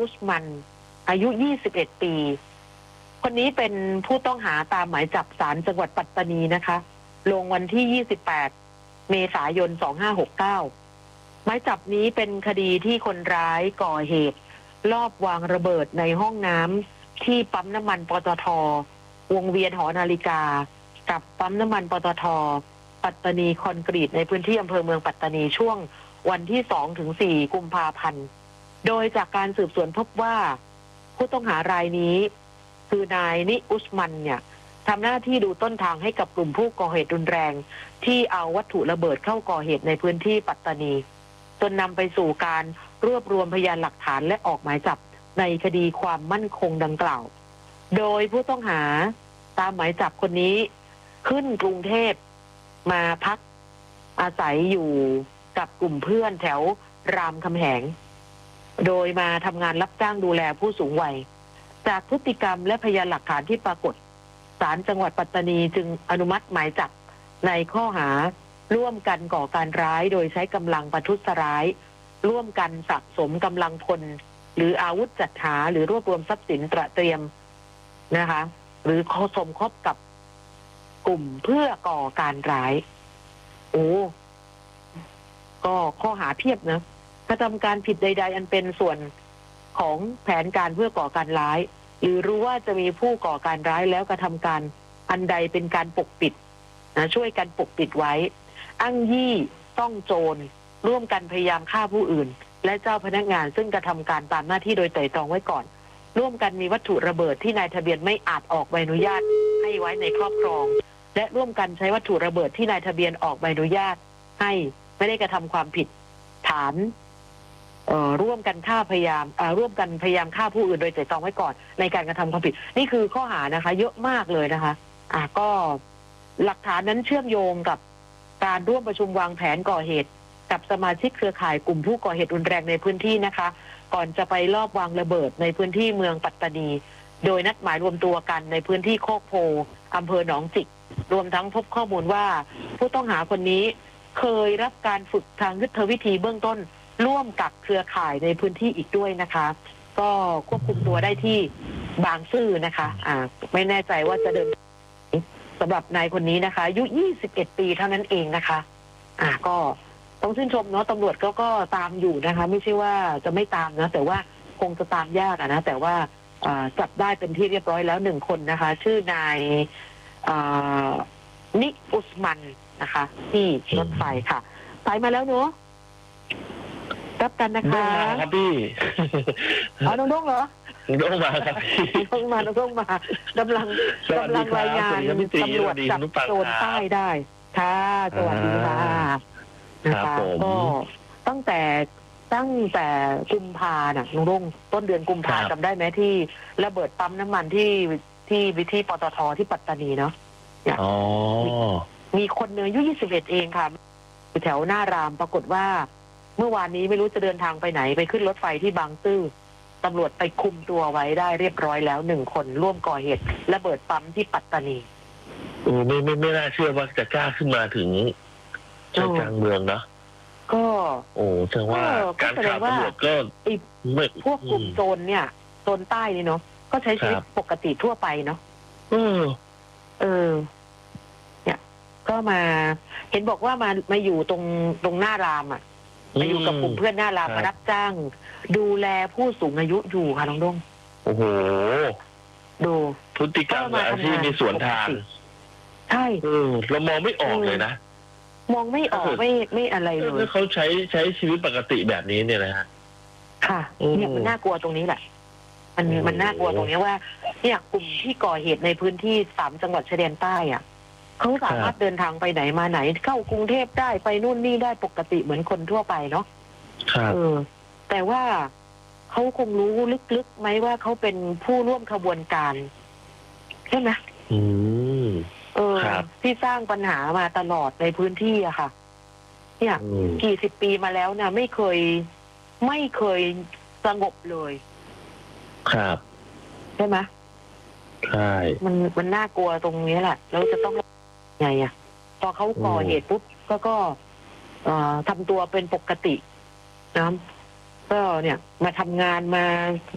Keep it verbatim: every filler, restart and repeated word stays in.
สมันอายุยี่สิบเอ็ดปีคนนี้เป็นผู้ต้องหาตามหมายจับศาลจังหวัดปัตตานีนะคะลงวันที่ยี่สิบแปดเมษายนสองห้าหกเก้าหมายจับนี้เป็นคดีที่คนร้ายก่อเหตุลอบวางระเบิดในห้องน้ำที่ปั๊มน้ำมันปตท.วงเวียนหอนาฬิกากับปั๊มน้ำมันปตท.ปัตตานีคอนกรีตในพื้นที่อำเภอเมืองปัตตานีช่วงวันที่สองถึงสี่กุมภาพันธ์โดยจากการสืบสวนพบว่าผู้ต้องหารายนี้คือนายนิอุสมันเนี่ยทำหน้าที่ดูต้นทางให้กับกลุ่มผู้ก่อเหตุรุนแรงที่เอาวัตถุระเบิดเข้าก่อเหตุในพื้นที่ปัตตานีจนนำไปสู่การรวบรวมพยานหลักฐานและออกหมายจับในคดีความมั่นคงดังกล่าวโดยผู้ต้องหาตามหมายจับคนนี้ขึ้นกรุงเทพมาพักอาศัยอยู่กับกลุ่มเพื่อนแถวรามคำแหงโดยมาทำงานรับจ้างดูแลผู้สูงวัยจากพฤติกรรมและพยานหลักฐานที่ปรากฏศาลจังหวัดปัตตานีจึงอนุมัติหมายจับในข้อหาร่วมกันก่อการร้ายโดยใช้กำลังประทุษร้ายร่วมกันสะสมกำลังพลหรืออาวุธจัดหาหรือรวบรวมทรัพย์สินตระเตรียมนะคะหรือสมคบกับกลุ่มเพื่อก่อการร้ายโอ้ก็ข้อหาเพียบนะกระทำการผิดใดๆอันเป็นส่วนของแผนการเพื่อก่อการร้ายหรือรู้ว่าจะมีผู้ก่อการร้ายแล้วกระทำการอันใดเป็นการปกปิดนะช่วยกันปกปิดไว้อ้างยี่ต้องโจรร่วมกันพยายามฆ่าผู้อื่นและเจ้าพนักงานซึ่งกระทำการตามหน้าที่โดยไตร่ตรองไว้ก่อนร่วมกันมีวัตถุระเบิดที่นายทะเบียนไม่อาจออกใบอนุญาตให้ไว้ในครอบครองและร่วมกันใช้วัตถุระเบิดที่นายทะเบียนออกใบอนุญาตให้ไม่ได้กระทำความผิดฐานเอ่อร่วมกันฆ่าพยายามเอ่อร่วมกันพยายามฆ่าผู้อื่นโดยไตร่ตรองไว้ก่อนในการกระทำความผิดนี่คือข้อหานะคะเยอะมากเลยนะคะอ่ะก็หลักฐานนั้นเชื่อมโยงกับการร่วมประชุมวางแผนก่อเหตุกับสมาชิกเครือข่ายกลุ่มผู้ก่อเหตุรุนแรงในพื้นที่นะคะก่อนจะไปลอบวางระเบิดในพื้นที่เมืองปัตตานีโดยนัดหมายรวมตัวกันในพื้นที่โคกโพอำเภอหนองจิกรวมทั้งพบข้อมูลว่าผู้ต้องหาคนนี้เคยรับการฝึกทางยุทธวิธีเบื้องต้นร่วมกับเครือข่ายในพื้นที่อีกด้วยนะคะก็ควบคุมตัวได้ที่บางซื่อนะคะอ่าไม่แน่ใจว่าจะเดินสำหรับนายคนนี้นะคะอายุยี่สิบเอ็ดปีเท่านั้นเองนะคะอ่าก็ต้องชื่นชมเนาะตำรวจก็ก็ตามอยู่นะคะไม่ใช่ว่าจะไม่ตามนะแต่ว่าคงจะตามยากอะนะแต่ว่าจับได้เป็นที่เรียบร้อยแล้วหนึ่งคนนะคะชื่อนายนิอุสมันนะคะที่รถไฟค่ะไปมาแล้วเนาะรับกันนะคะครับพี่อ๋อน้องด้งเหรอน้องมาครับน้องมาน้องด้งมากำลังกำลังรายงานตำรวจจับโจรใต้ได้ค่ะสวัสดีค่ะนะคะก็ตั้งแต่ตั้งแต่กุมภาน่ะน้องด้งต้นเดือนกุมภาจำได้ไหมที่ระเบิดปั๊มน้ำมันที่ที่วิธีปตท.ที่ปัตตานีเนาะอ๋อมีคนเนื้ออายุยี่สิบเอ็ดเองค่ะอยู่แถวหน้ารามปรากฏว่าเมื่อวานนี้ไม่รู้จะเดินทางไปไหนไปขึ้นรถไฟที่บางซื่อตำรวจไปคุมตัวไว้ได้เรียบร้อยแล้วหนึ่งคนร่วมก่อเหตุระเบิดปั๊มที่ปัตตานีโอ้ไม่ไม่ไม่น่าเชื่อว่าจะกล้าขึ้นมาถึงใจกลางเมืองนะก็โอ้แสดงว่าการข่าวตำรวจก็พวกกลุ่มโจรเนี่ยโจรใต้นี่เนาะก็ใช้ชีวิตปกติทั่วไปเนาะเออเออเนี่ยก็มาเห็นบอกว่ามามาอยู่ตรงตรงหน้ารามอ่ะมาอยู่กับกลุ่มเพื่อนหน้ารามมารับจ้างดูแลผู้สูงอายุอยู่ค่ะน้องด้งโอ้โหดูพฤติกรรมอาชีพมีสวนทางใช่เออเรามองไม่ออกเลยนะมองไม่ออกไม่ไม่อะไรเลยเขาใช้ใช้ชีวิตปกติแบบนี้เนี่ยนะฮะค่ะเนี่ยมันน่ากลัวตรงนี้แหละมันมันน่ากลัวตรงนี้ว่าเนี่ยกลุ่มที่ก่อเหตุในพื้นที่สามจังหวัดชายแดนใต้อ่ะเขาสามารถเดินทางไปไหนมาไหนเข้ากรุงเทพได้ไปนู่นนี่ได้ปกติเหมือนคนทั่วไปเนาะเออแต่ว่าเขาคงรู้ลึกๆไหมว่าเขาเป็นผู้ร่วมขบวนการใช่ไหมอืมเออที่สร้างปัญหามาตลอดในพื้นที่อะค่ะเนี่ยกี่สิบปีมาแล้วนะไม่เคยไม่เคยสงบเลยครับใช่ไหมใช่มันมันน่ากลัวตรงนี้แหละแล้วจะต้องไงอะพอเขาก่อเหตุปุ๊บก็ก็เอ่อทำตัวเป็นปกตินะก็เนี่ยมาทำงานมา